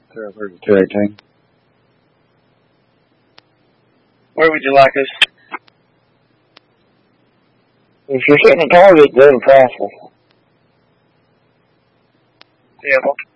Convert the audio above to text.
030 218. Where would you like us? If you're hitting a target, go to Castle. Yeah, well,